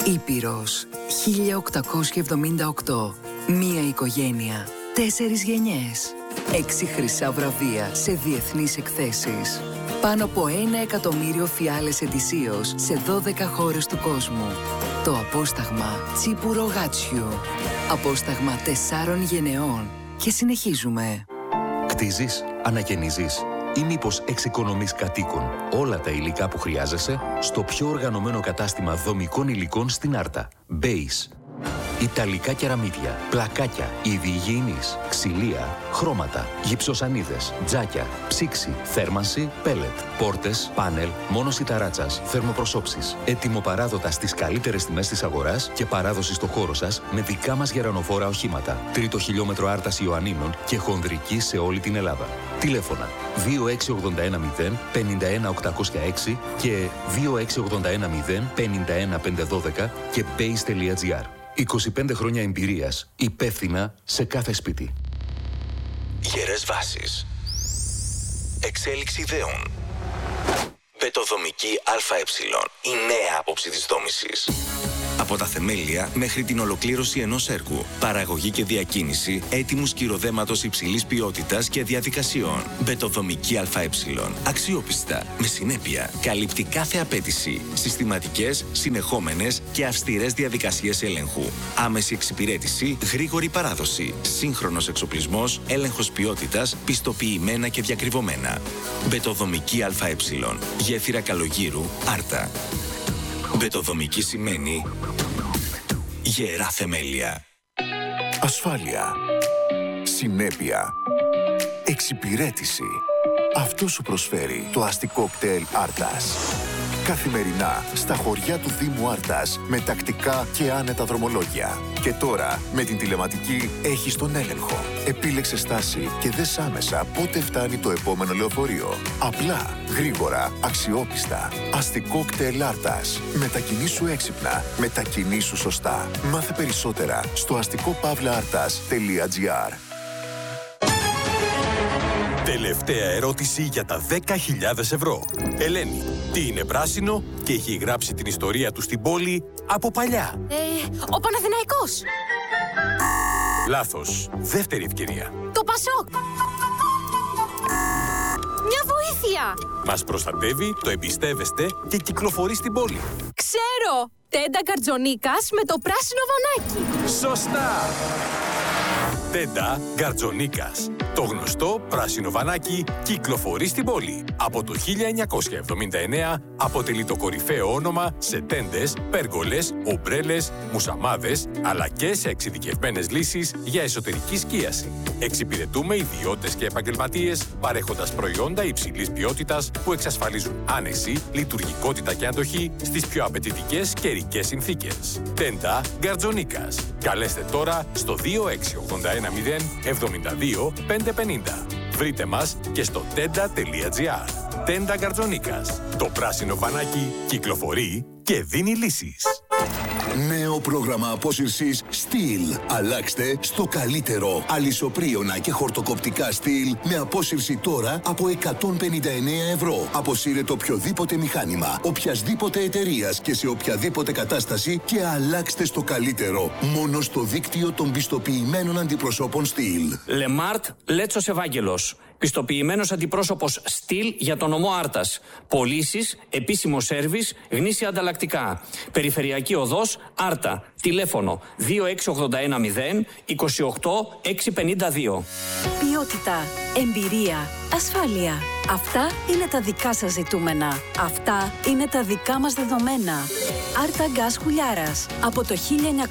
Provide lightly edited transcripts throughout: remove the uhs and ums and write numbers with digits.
Ήπειρος 1878. Μία οικογένεια, 4 γενιές, 6 χρυσά βραβεία σε διεθνείς εκθέσεις. Πάνω από 1 εκατομμύριο φιάλες ετησίως σε 12 χώρες του κόσμου. Το απόσταγμα Τσίπουρο Γάτσιου. Απόσταγμα 4 γενεών. Και συνεχίζουμε. Κτίζεις, ανακαινίζεις ή μήπως εξοικονομείς κατοίκων όλα τα υλικά που χρειάζεσαι στο πιο οργανωμένο κατάστημα δομικών υλικών στην Άρτα. Base. Ιταλικά κεραμίδια, πλακάκια, είδη υγιεινής, ξυλία, χρώματα, γυψοσανίδες, τζάκια, ψήξη, θέρμανση, πέλετ, πόρτες, πάνελ, μόνωση ταράτσας, θερμοπροσώψεις. Ετοιμοπαράδοτα στις καλύτερες τιμές της αγοράς και παράδοση στο χώρο σας με δικά μας γερανοφόρα οχήματα. Τρίτο χιλιόμετρο Άρτας Ιωαννίνων και χονδρική σε όλη την Ελλάδα. Τηλέφωνα 26810 51806 και 26810 51512 και base.gr. 25 χρόνια εμπειρίας, υπεύθυνα σε κάθε σπίτι. Γερές βάσεις. Εξέλιξη ιδεών. Μπετοδομική ΑΕ. Η νέα άποψη της δόμησης. Από τα θεμέλια μέχρι την ολοκλήρωση ενός έργου. Παραγωγή και διακίνηση έτοιμου σκυροδέματος υψηλής ποιότητας και διαδικασιών. Μπετοδομική ΑΕ. Αξιόπιστα, με συνέπεια. Καλύπτει κάθε απέτηση. Συστηματικές, συνεχόμενες και αυστηρές διαδικασίες ελέγχου. Άμεση εξυπηρέτηση, γρήγορη παράδοση. Σύγχρονος εξοπλισμός, έλεγχος ποιότητας, πιστοποιημένα και διακριβωμένα. Μπετοδομική ΑΕ. Γέφυρα Καλογύρου, Άρτα. Μπετοδομική σημαίνει γερά θεμέλια. Ασφάλεια. Συνέπεια. Εξυπηρέτηση. Αυτό σου προσφέρει το αστικό κτέλ Άρτας. Καθημερινά στα χωριά του Δήμου Άρτας με τακτικά και άνετα δρομολόγια. Και τώρα με την τηλεματική έχεις τον έλεγχο. Επίλεξε στάση και δες άμεσα πότε φτάνει το επόμενο λεωφορείο. Απλά, γρήγορα, αξιόπιστα. Αστικό κτέλ Άρτας. Μετακινήσου έξυπνα. Μετακινήσου σωστά. Μάθε περισσότερα στο αστικοπαύλαartas.gr. Τελευταία ερώτηση για τα 10.000 ευρώ. Ελένη, τι είναι πράσινο και έχει γράψει την ιστορία του στην πόλη από παλιά? Ο Παναθηναϊκός. Λάθος. Δεύτερη ευκαιρία. Το Πασόκ. Μια βοήθεια. Μας προστατεύει, το εμπιστεύεστε και κυκλοφορεί στην πόλη. Ξέρω. Τέντα Γκαρτζονίκας με το πράσινο βανάκι. Σωστά. Τέντα Γκαρτζονίκας. Το γνωστό πράσινο βανάκι κυκλοφορεί στην πόλη. Από το 1979 αποτελεί το κορυφαίο όνομα σε τέντες, πέργολες, ομπρέλες, μουσαμάδες, αλλά και σε εξειδικευμένες λύσεις για εσωτερική σκίαση. Εξυπηρετούμε ιδιώτες και επαγγελματίες, παρέχοντας προϊόντα υψηλής ποιότητας που εξασφαλίζουν άνεση, λειτουργικότητα και αντοχή στις πιο απαιτητικές καιρικές συνθήκες. Τέντα Γκαρτζονίκας. Καλέστε τώρα στο 26810 72 550. Βρείτε μας και στο tenda.gr. Τέντα Γκαρτζονίκας. Το πράσινο βανάκι κυκλοφορεί και δίνει λύσεις. Νέο πρόγραμμα απόσυρσης Steel. Αλλάξτε στο καλύτερο. Αλυσοπρίωνα και χορτοκοπτικά Steel με απόσυρση τώρα από 159 ευρώ. Αποσύρετε οποιοδήποτε μηχάνημα, οποιασδήποτε εταιρείας και σε οποιαδήποτε κατάσταση και αλλάξτε στο καλύτερο. Μόνο στο δίκτυο των πιστοποιημένων αντιπροσώπων Steel. Λεμάρτ Λέτσος Ευάγγελος. Πιστοποιημένος αντιπρόσωπος Στυλ για τον νομό Άρτας. Πωλήσεις, επίσημο σέρβις, γνήσια ανταλλακτικά. Περιφερειακή οδός Άρτα. Τηλέφωνο 26810 28 652. Ποιότητα, εμπειρία, ασφάλεια. Αυτά είναι τα δικά σας ζητούμενα. Αυτά είναι τα δικά μας δεδομένα. Άρτα Γκάς Χουλιάρας. Από το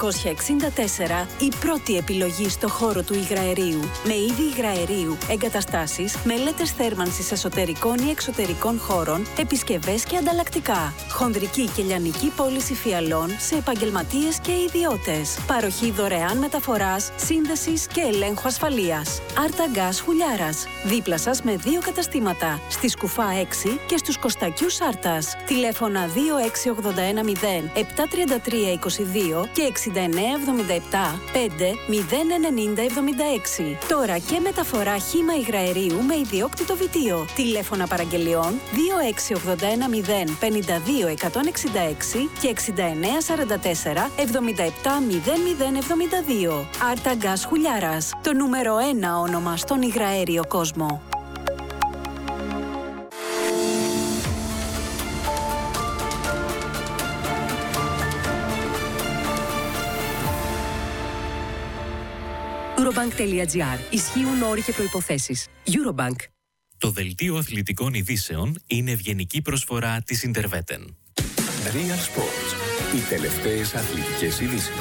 1964 η πρώτη επιλογή στο χώρο του υγραερίου. Με είδη υγραερίου, εγκαταστάσεις, μελέτες θέρμανσης εσωτερικών ή εξωτερικών χώρων, επισκευές και ανταλλακτικά. Χονδρική και λιανική πώληση φιαλών σε επαγγελματίες και ιδιώτες. Παροχή δωρεάν μεταφοράς, σύνδεσης και ελέγχου ασφαλείας. Άρτα Γκάς Χουλιάρας. Δίπλα σας με 2 καταστήματα Άρτα, στη Σκουφά 6 και στους Κωστακιούς Άρτας. Τηλέφωνα 26810 73322 και 6977 5 09076. Τώρα και μεταφορά χύμα υγραερίου με ιδιόκτητο βιτίο. Τηλέφωνα παραγγελιών 26810 52166 και 6944 770072. Άρτα Γκάς Χουλιάρας. Το νούμερο 1 όνομα στον υγραέριο κόσμο. Eurobank.gr. Ισχύουν όροι και προϋποθέσεις. Eurobank. Το δελτίο αθλητικών ειδήσεων είναι ευγενική προσφορά της Interveten. Real Sports. Οι τελευταίες αθλητικές ειδήσεις.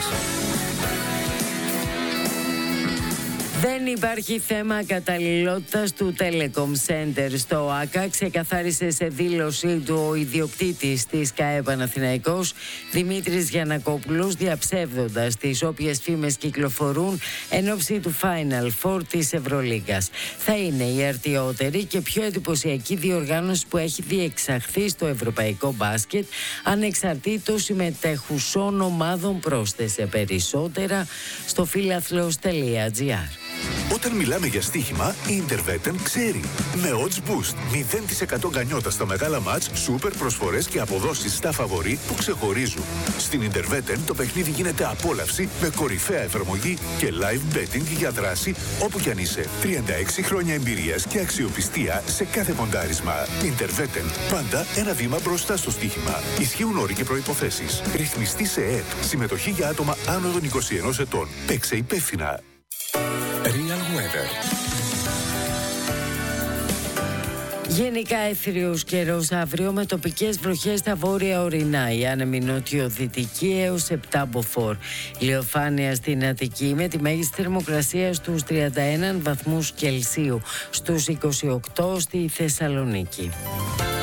Δεν υπάρχει θέμα καταλληλότητας του Telecom Center στο ΆΚΑ, ξεκαθάρισε σε δήλωσή του ο ιδιοκτήτης της ΚΑΕ Παναθηναϊκός Δημήτρης Γιαννακόπουλος, διαψεύδοντας τις όποιες φήμες κυκλοφορούν εν ώψη του Final Four της Ευρωλίγκας. Θα είναι η αρτιότερη και πιο εντυπωσιακή διοργάνωση που έχει διεξαχθεί στο ευρωπαϊκό μπάσκετ, ανεξαρτήτως συμμετέχουσών ομάδων. Πρόσθεσε περισσότερα στο φιλαθλος.gr. Όταν μιλάμε για στοίχημα, η Interveten ξέρει. Με odds boost, 0% γκανιότα στα μεγάλα μάτς, σούπερ προσφορές και αποδόσεις στα φαβορί που ξεχωρίζουν. Στην Interveten το παιχνίδι γίνεται απόλαυση με κορυφαία εφαρμογή και live betting για δράση όπου κι αν είσαι. 36 χρόνια εμπειρίας και αξιοπιστία σε κάθε ποντάρισμα. Interveten, πάντα ένα βήμα μπροστά στο στοίχημα. Ισχύουν όροι και προϋποθέσεις. Ρυθμιστή σε ΕΕΠ. Συμμετοχή για άτομα άνω των 21 ετών. Παίξε υπεύθυνα. Real Weather. Γενικά έθριος καιρός αύριο με τοπικές βροχές στα βόρεια ορεινά. Η άνεμη νότιο-δυτική έως 7 μποφόρ. Ηλιοφάνεια στην Αττική με τη μέγιστη θερμοκρασία στους 31 βαθμούς Κελσίου. Στους 28 στη Θεσσαλονίκη.